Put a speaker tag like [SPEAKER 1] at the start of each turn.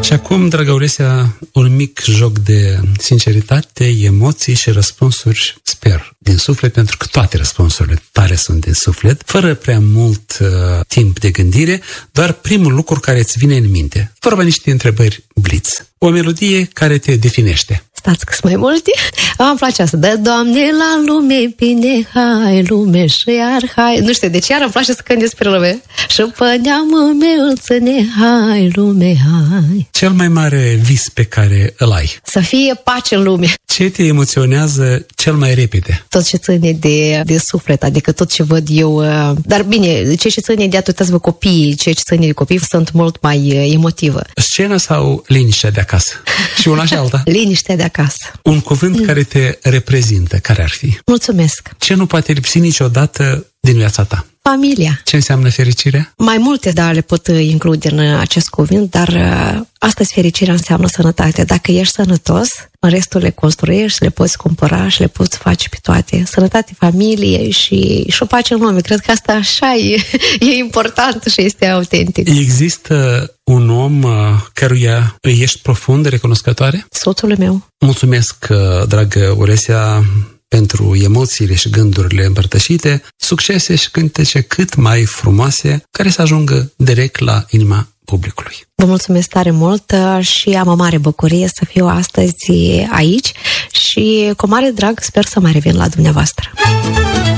[SPEAKER 1] Și acum, dragă Auresia, un mic joc de sinceritate, emoții și răspunsuri, sper, din suflet, pentru că toate răspunsurile tale sunt din suflet, fără prea mult timp de gândire, doar primul lucru care îți vine în minte. Vorba niște întrebări blitz. O melodie care te definește.
[SPEAKER 2] Stați că sunt mai multe. Îmi place asta. Dă, Doamne, la lume bine, hai, lume și iar, hai. Nu știu, deci iar îmi place să cânt despre lume. Și pe neamul meu ține, hai, lume, hai.
[SPEAKER 1] Cel mai mare vis pe care îl ai?
[SPEAKER 2] Să fie pace în lume.
[SPEAKER 1] Ce te emoționează cel mai repede?
[SPEAKER 2] Tot ce ține de suflet, adică tot ce văd eu. Dar bine, ce ține de atât copiii, ce ține de copii sunt mult mai emotivă.
[SPEAKER 1] Scena sau liniștea de acasă? Și una și alta?
[SPEAKER 2] Liniștea de acasă.
[SPEAKER 1] Un cuvânt care te reprezintă, care ar fi?
[SPEAKER 2] Mulțumesc.
[SPEAKER 1] Ce nu poate lipsi niciodată din viața ta?
[SPEAKER 2] Familia.
[SPEAKER 1] Ce înseamnă fericirea?
[SPEAKER 2] Mai multe, da, le pot include în acest cuvânt, dar astăzi fericirea înseamnă sănătate. Dacă ești sănătos, în restul le construiești, le poți cumpăra și le poți face pe toate. Sănătate, familie și o pace în lume. Cred că asta așa e important și este autentic.
[SPEAKER 1] Există un om căruia îi ești profund recunoscătoare?
[SPEAKER 2] Soțul meu.
[SPEAKER 1] Mulțumesc, dragă Auresia, pentru emoțiile și gândurile împărtășite, succese și cântece cât mai frumoase, care să ajungă direct la inima publicului.
[SPEAKER 2] Vă mulțumesc tare mult și am o mare bucurie să fiu astăzi aici și cu mare drag sper să mai revin la dumneavoastră.